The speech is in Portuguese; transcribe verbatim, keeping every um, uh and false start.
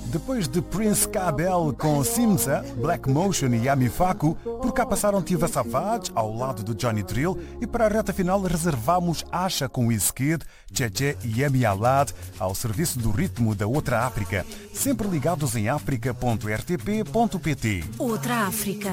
Depois de Prince Kaybel com Simza, Black Motion e Yami Faku, por cá passaram Tiva Savage ao lado do Johnny Drill e para a reta final reservamos Asha com Wizkid, Jeje e Yemi Alade ao serviço do ritmo da Outra África. Sempre ligados em africa ponto r t p ponto p t. Outra África.